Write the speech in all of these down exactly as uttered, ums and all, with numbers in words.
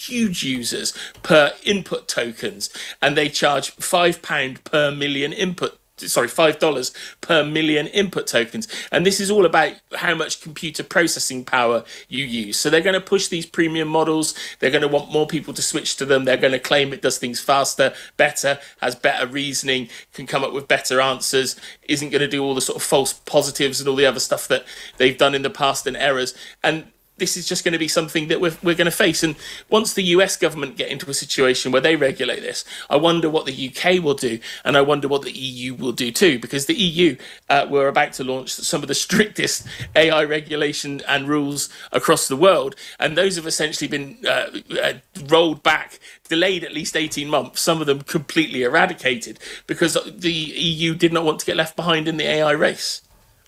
huge users per input tokens, and they charge five pound per million input sorry, five dollars per million input tokens. And this is all about how much computer processing power you use. So they're going to push these premium models. They're going to want more people to switch to them. They're going to claim it does things faster, better, has better reasoning, can come up with better answers, isn't going to do all the sort of false positives and all the other stuff that they've done in the past and errors. And this is just going to be something that we're, we're going to face. And once the U S government get into a situation where they regulate this, I wonder what the U K will do. And I wonder what the E U will do too, because the E U uh, were about to launch some of the strictest A I regulation and rules across the world. And those have essentially been uh, uh, rolled back, delayed at least eighteen months, some of them completely eradicated, because the E U did not want to get left behind in the A I race.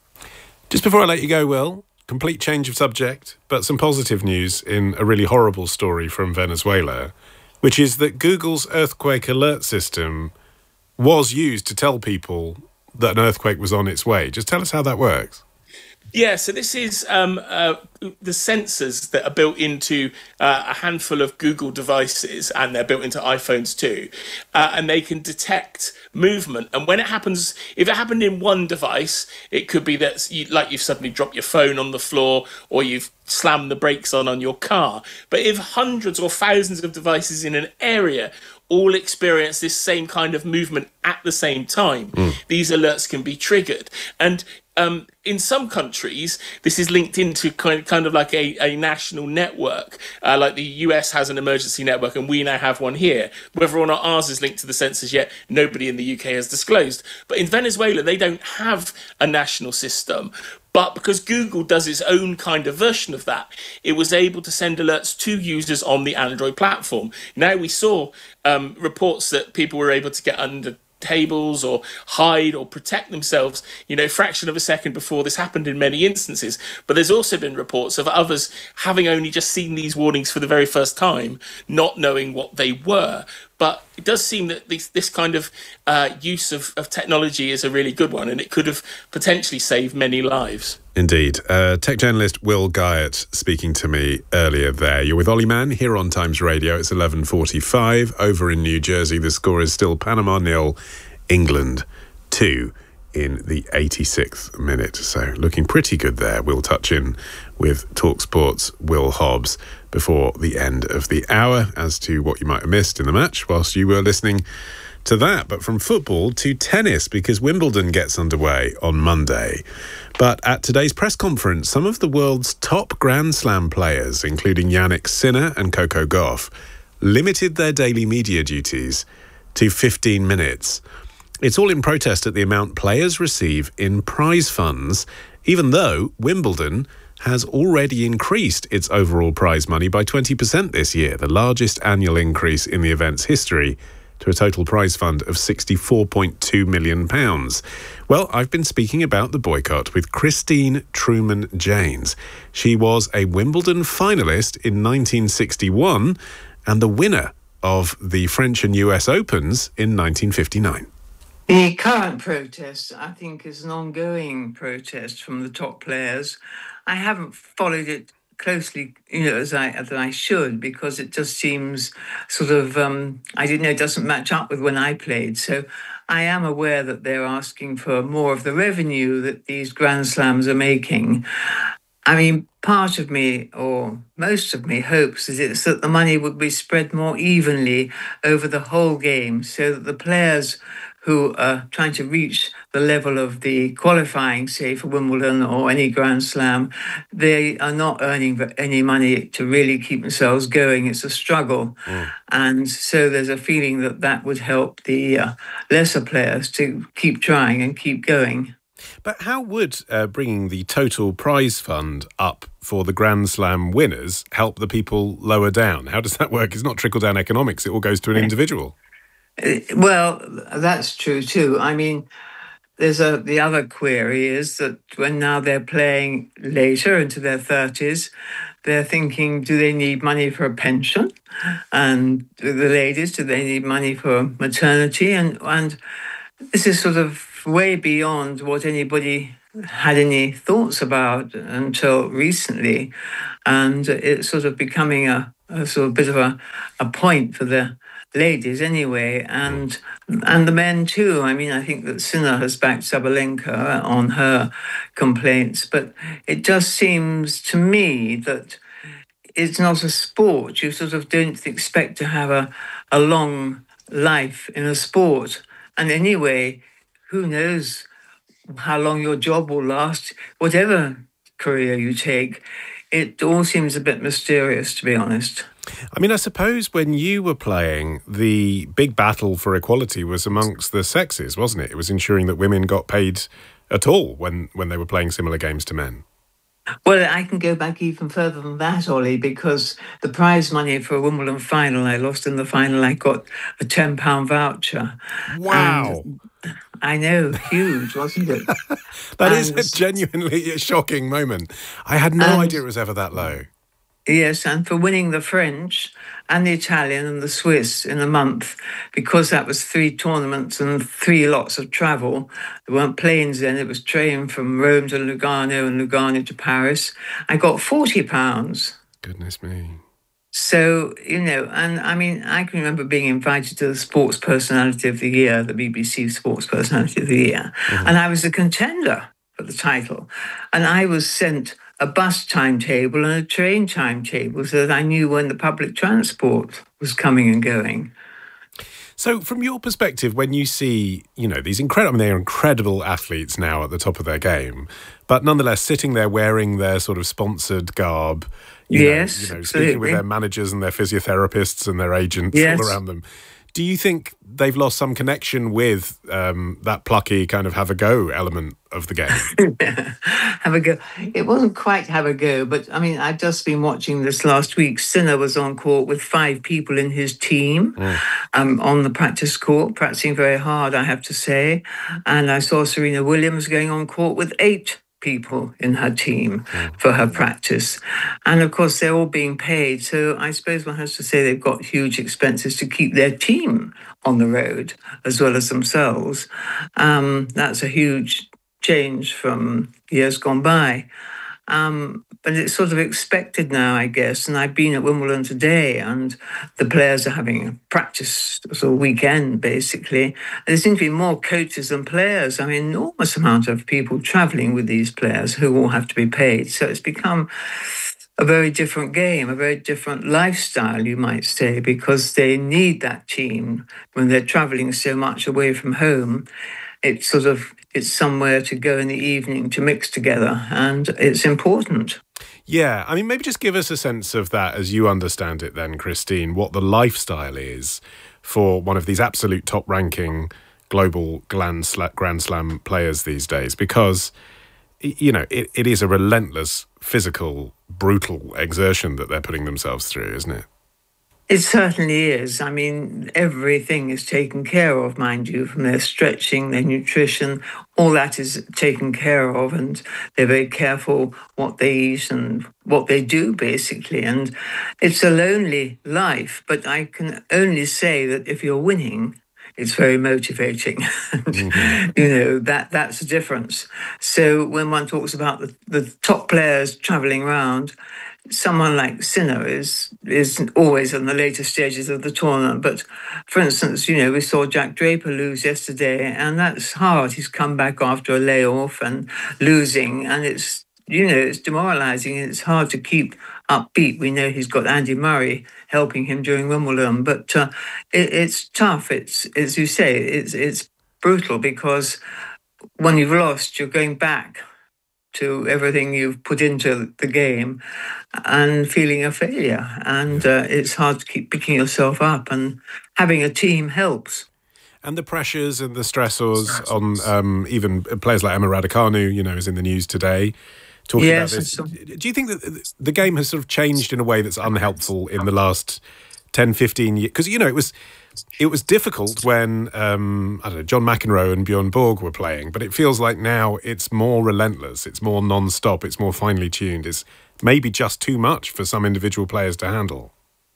Just before I let you go, Will, complete change of subject, but some positive news in a really horrible story from Venezuela, which is that Google's earthquake alert system was used to tell people that an earthquake was on its way. Just tell us how that works. Yeah, so this is um, uh, the sensors that are built into uh, a handful of Google devices, and they're built into iPhones too, uh, and they can detect movement. And when it happens, if it happened in one device, it could be that you, like you've suddenly dropped your phone on the floor, or you've slammed the brakes on on your car. But if hundreds or thousands of devices in an area all experience this same kind of movement at the same time, mm. these alerts can be triggered. And um, in some countries, this is linked into kind, kind of like a, a national network, uh, like the U S has an emergency network, and we now have one here. Whether or not ours is linked to the sensors yet, nobody in the U K has disclosed. But in Venezuela, they don't have a national system. But because Google does its own kind of version of that, it was able to send alerts to users on the Android platform. Now we saw um, reports that people were able to get under tables or hide or protect themselves, you know, fraction of a second before this happened in many instances. But there's also been reports of others having only just seen these warnings for the very first time, not knowing what they were. But it does seem that this, this kind of uh, use of, of technology is a really good one, and it could have potentially saved many lives. Indeed. Uh, tech journalist Will Guyatt speaking to me earlier there. You're with Ollie Mann here on Times Radio. It's eleven forty-five. Over in New Jersey, the score is still Panama nil, England two in the eighty-sixth minute. So looking pretty good there. We'll touch in with TalkSport's Will Hobbs before the end of the hour as to what you might have missed in the match whilst you were listening to that. But from football to tennis, because Wimbledon gets underway on Monday. But at today's press conference, some of the world's top Grand Slam players, including Jannik Sinner and Coco Gauff, limited their daily media duties to fifteen minutes. It's all in protest at the amount players receive in prize funds, even though Wimbledon has already increased its overall prize money by twenty percent this year, the largest annual increase in the event's history, to a total prize fund of sixty-four point two million pounds. Well, I've been speaking about the boycott with Christine Truman-Janes. She was a Wimbledon finalist in nineteen sixty-one and the winner of the French and U S Opens in nineteen fifty-nine. The current protest, I think, is an ongoing protest from the top players. I haven't followed it closely, you know, as I as I should, because it just seems sort of, um, I didn't know, it doesn't match up with when I played. So I am aware that they're asking for more of the revenue that these Grand Slams are making. I mean, part of me, or most of me, hopes that it's that the money would be spread more evenly over the whole game, so that the players who are trying to reach the level of the qualifying, say, for Wimbledon or any Grand Slam, they are not earning any money to really keep themselves going. It's a struggle. Mm. And so there's a feeling that that would help the uh, lesser players to keep trying and keep going. But how would uh, bringing the total prize fund up for the Grand Slam winners help the people lower down? How does that work? It's not trickle-down economics. It all goes to an individual. Well, that's true too. I mean, there's a the other query is that when now they're playing later into their thirties, they're thinking, do they need money for a pension? And the ladies, do they need money for maternity? And and this is sort of way beyond what anybody had any thoughts about until recently. And it's sort of becoming a, a sort of bit of a, a point for the ladies anyway, and and the men too. I mean, I think that Sinner has backed Sabalenka on her complaints, but it just seems to me that it's not a sport. You sort of don't expect to have a, a long life in a sport. And anyway, who knows how long your job will last, whatever career you take. It all seems a bit mysterious, to be honest. I mean, I suppose when you were playing, the big battle for equality was amongst the sexes, wasn't it? It was ensuring that women got paid at all when, when they were playing similar games to men. Well, I can go back even further than that, Ollie, because the prize money for a Wimbledon final, I lost in the final, I got a ten pound voucher. Wow. And I know, huge, wasn't it? That and, is a genuinely shocking moment. I had no and, idea it was ever that low. Yes, and for winning the French and the Italian and the Swiss in a month, because that was three tournaments and three lots of travel. There weren't planes then, it was train from Rome to Lugano and Lugano to Paris. I got forty pounds. Goodness me. So, you know, and I mean, I can remember being invited to the Sports Personality of the Year, the B B C Sports Personality of the Year, mm-hmm. and I was a contender for the title. And I was sent a bus timetable and a train timetable so that I knew when the public transport was coming and going. So from your perspective, when you see, you know, these incredible, I mean, they're incredible athletes now at the top of their game, but nonetheless sitting there wearing their sort of sponsored garb, you yes, know, you know absolutely. speaking with their managers and their physiotherapists and their agents yes. all around them. Do you think they've lost some connection with um, that plucky kind of have a go element of the game? Have a go. It wasn't quite have a go, but I mean, I've just been watching this last week. Sinner was on court with five people in his team mm. um, on the practice court, practicing very hard, I have to say. And I saw Serena Williams going on court with eight people in her team mm. for her practice. And of course, they're all being paid. So I suppose one has to say they've got huge expenses to keep their team on the road as well as themselves. Um, that's a huge change from years gone by. Um, but it's sort of expected now, I guess. And I've been at Wimbledon today, and the players are having a practice sort of weekend, basically. There seem to be more coaches than players. I mean, enormous amount of people travelling with these players who all have to be paid. So it's become a very different game, a very different lifestyle, you might say, because they need that team when they're travelling so much away from home. It's sort of, it's somewhere to go in the evening to mix together, and it's important. Yeah, I mean, maybe just give us a sense of that as you understand it then, Christine, what the lifestyle is for one of these absolute top-ranking global Grand Slam players these days, because, you know, it, it is a relentless, physical, brutal exertion that they're putting themselves through, isn't it? It certainly is. I mean, everything is taken care of, mind you, from their stretching, their nutrition, all that is taken care of, and they're very careful what they eat and what they do, basically. And it's a lonely life, but I can only say that if you're winning, it's very motivating. Mm-hmm. You know, that that's the difference. So when one talks about the, the top players travelling around, someone like Sinner is is always in the later stages of the tournament. But for instance, you know, we saw Jack Draper lose yesterday, and that's hard. He's come back after a layoff and losing, and it's, you know, it's demoralising, and it's hard to keep upbeat. We know he's got Andy Murray helping him during Wimbledon, but uh, it, it's tough. It's, as you say, it's it's brutal, because when you've lost, you're going back to everything you've put into the game and feeling a failure. And uh, it's hard to keep picking yourself up, and having a team helps. And the pressures and the stressors, stressors. on um, even players like Emma Raducanu, you know, is in the news today talking yes, about this. So. Do you think that the game has sort of changed in a way that's unhelpful in the last ten, fifteen years? Because, you know, it was... It was difficult when, um, I don't know, John McEnroe and Bjorn Borg were playing, but it feels like now it's more relentless, it's more non-stop, it's more finely tuned. It's maybe just too much for some individual players to handle.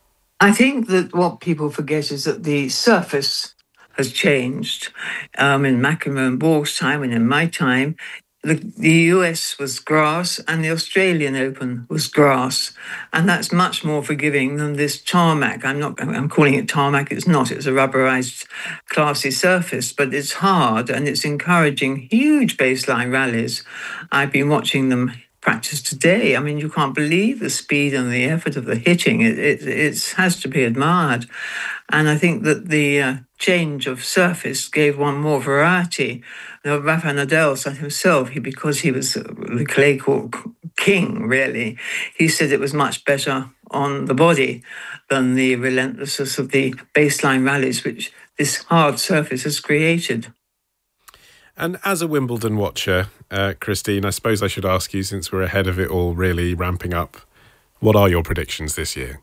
I think that what people forget is that the surface has changed. Um, in McEnroe and Borg's time and in my time, the, the U S was grass and the Australian Open was grass. And that's much more forgiving than this tarmac. I'm not, I'm calling it tarmac. It's not. It's a rubberized, classy surface, but it's hard and it's encouraging huge baseline rallies. I've been watching them practice today. I mean, you can't believe the speed and the effort of the hitting. It, it, it has to be admired. And I think that the uh, change of surface gave one more variety. Now, Rafa Nadal said himself, he, because he was the clay court king, really, he said it was much better on the body than the relentlessness of the baseline rallies, which this hard surface has created. And as a Wimbledon watcher, uh, Christine, I suppose I should ask you, since we're ahead of it all really ramping up, what are your predictions this year?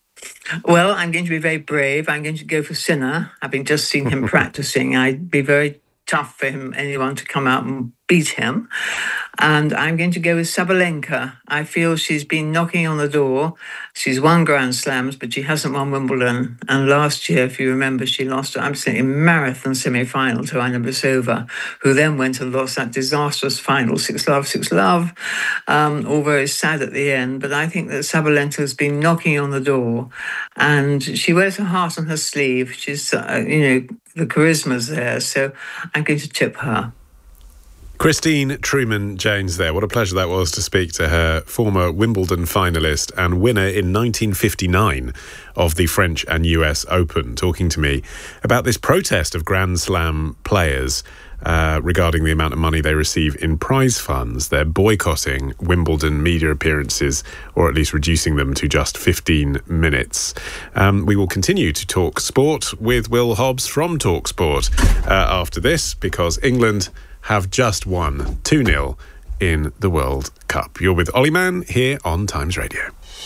Well, I'm going to be very brave. I'm going to go for Sinner. Having just seen him practicing, I'd be very tough for him, anyone to come out and beat him. And I'm going to go with Sabalenka. I feel she's been knocking on the door. She's won Grand Slams, but she hasn't won Wimbledon. And last year, if you remember, she lost an absolutely marathon semi-final to Anna Bosova, who then went and lost that disastrous final, six love, six love. Um, all very sad at the end. But I think that Sabalenka's been knocking on the door, and she wears her heart on her sleeve. She's, uh, you know, the charisma's there. So I'm going to tip her. Christine Truman-Jones there. What a pleasure that was to speak to her, former Wimbledon finalist and winner in nineteen fifty-nine of the French and U S Open, talking to me about this protest of Grand Slam players uh, regarding the amount of money they receive in prize funds. They're boycotting Wimbledon media appearances, or at least reducing them to just fifteen minutes. Um, we will continue to talk sport with Will Hobbs from TalkSport uh, after this, because England have just won two nil in the World Cup. You're with Ollie Mann here on Times Radio.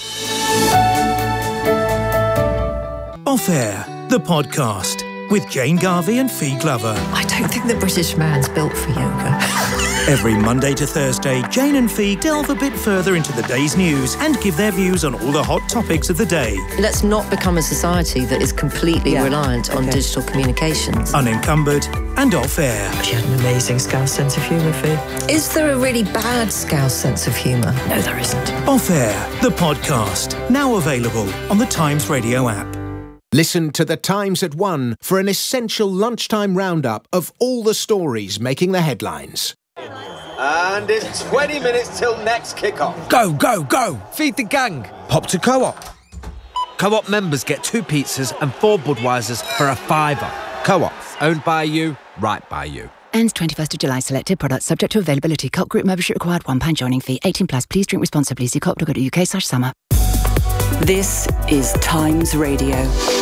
Off Air, the podcast with Jane Garvey and Fee Glover. I don't think the British man's built for yoga. Every Monday to Thursday, Jane and Fee delve a bit further into the day's news and give their views on all the hot topics of the day. Let's not become a society that is completely yeah. reliant on okay. digital communications. Unencumbered and off air. She had an amazing Scouse sense of humour, Fee. Is there a really bad Scouse sense of humour? No, there isn't. Off Air, the podcast, now available on the Times Radio app. Listen to The Times at one for an essential lunchtime roundup of all the stories making the headlines. And it's twenty minutes till next kick-off. Go, go, go! Feed the gang! Pop to Co-op. Co-op members get two pizzas and four Budweisers for a fiver. Co-op, owned by you, right by you. Ends twenty-first of July. Selected products subject to availability. Co-op group membership required. one pound joining fee. eighteen plus. Please drink responsibly. See co op dot co dot uk slash summer. This is Times Radio.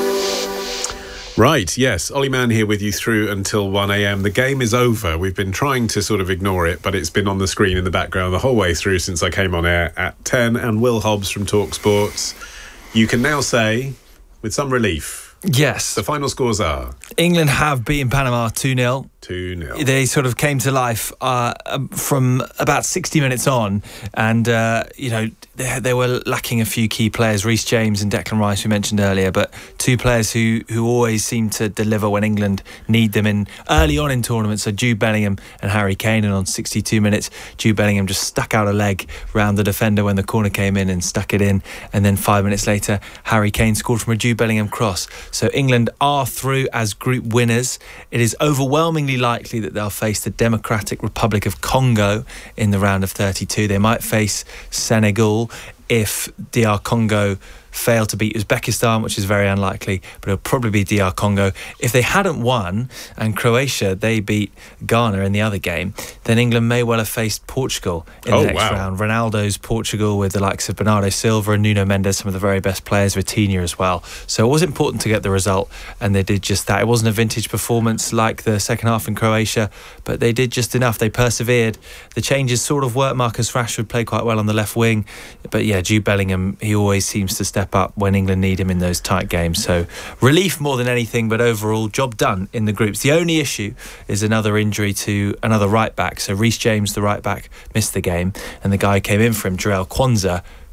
Right, yes. Ollie Mann here with you through until one a.m. The game is over. We've been trying to sort of ignore it, but it's been on the screen in the background the whole way through since I came on air at ten. And Will Hobbs from TalkSport, you can now say, with some relief, yes, the final scores are... England have beaten Panama two nil. two nil. They sort of came to life uh, from about sixty minutes on, and, uh, you know, they, they were lacking a few key players, Reece James and Declan Rice, we mentioned earlier, but two players who, who always seem to deliver when England need them in early on in tournaments. So Jude Bellingham and Harry Kane, and on sixty-two minutes, Jude Bellingham just stuck out a leg round the defender when the corner came in and stuck it in, and then five minutes later, Harry Kane scored from a Jude Bellingham cross. So England are through as group winners. It is overwhelmingly likely that they'll face the Democratic Republic of Congo in the round of thirty-two. They might face Senegal if D R Congo fail to beat Uzbekistan, which is very unlikely, but it'll probably be D R Congo. If they hadn't won and Croatia, they beat Ghana in the other game, then England may well have faced Portugal in oh, the next wow. round. Ronaldo's Portugal with the likes of Bernardo Silva and Nuno Mendes, some of the very best players, Vitinha as well. So it was important to get the result, and they did just that. It wasn't a vintage performance like the second half in Croatia, but they did just enough. They persevered. The changes sort of worked. Marcus Rashford played quite well on the left wing, but yeah, Jude Bellingham, he always seems to step up when England need him in those tight games. So relief more than anything, but overall job done in the groups. The only issue is another injury to another right back. So Reece James, the right back, missed the game, and the guy who came in for him, Jarell Quansah,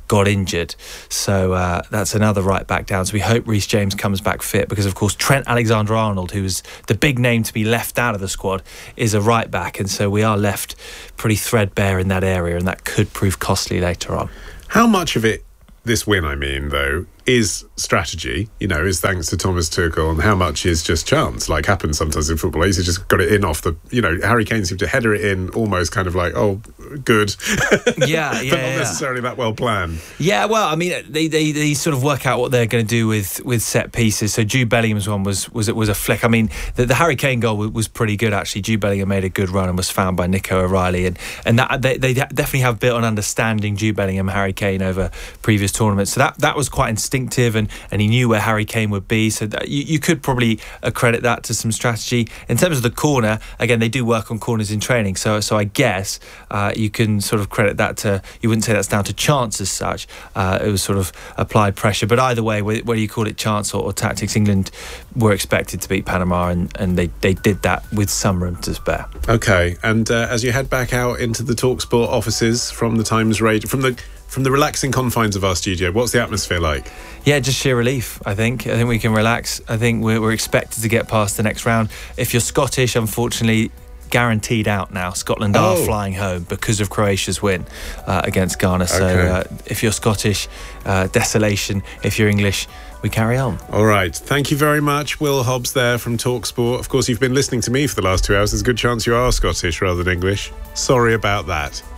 got injured. So uh, that's another right back down. So we hope Reece James comes back fit, because of course Trent Alexander-Arnold, who was the big name to be left out of the squad, is a right back, and so we are left pretty threadbare in that area, and that could prove costly later on. How much of it, this win I mean though, is strategy, you know, is thanks to Thomas Tuchel, and how much is just chance, like happens sometimes in football? He's just got it in off the, you know, Harry Kane seemed to header it in almost kind of like, oh, good. Yeah, yeah, but not yeah. necessarily that well planned. Yeah, well, I mean, they, they, they sort of work out what they're going to do with, with set pieces. So Jude Bellingham's one was was was a flick. I mean, the, the Harry Kane goal was, was pretty good, actually. Jude Bellingham made a good run and was found by Nico O'Reilly, and and that they, they definitely have built on understanding Jude Bellingham, Harry Kane over previous tournaments. So that, that was quite instinctive, and, and he knew where Harry Kane would be. So that you, you could probably accredit that to some strategy. In terms of the corner, again, they do work on corners in training. So so I guess uh, you can sort of credit that to, you wouldn't say that's down to chance as such. Uh, it was sort of applied pressure. But either way, whether you call it chance or, or tactics, England were expected to beat Panama, and, and they, they did that with some room to spare. Okay, and uh, as you head back out into the TalkSport offices from the Times Radio, from the from the relaxing confines of our studio, what's the atmosphere like? Yeah, just sheer relief, I think. I think we can relax. I think we're, we're expected to get past the next round. If you're Scottish, unfortunately, guaranteed out now. Scotland oh. are flying home because of Croatia's win uh, against Ghana. So okay. uh, if you're Scottish, uh, desolation. If you're English, we carry on. All right. Thank you very much. Will Hobbs there from TalkSport. Of course, you've been listening to me for the last two hours. There's a good chance you are Scottish rather than English. Sorry about that.